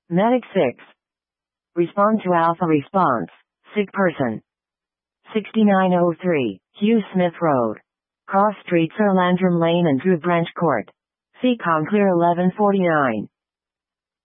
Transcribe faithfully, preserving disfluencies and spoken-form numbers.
Medic six. Respond to Alpha response. Sick person. sixty-nine oh three, Hugh Smith Road. Cross Streets are Landrum Lane and Drew Branch Court. Seacom clear eleven forty-nine.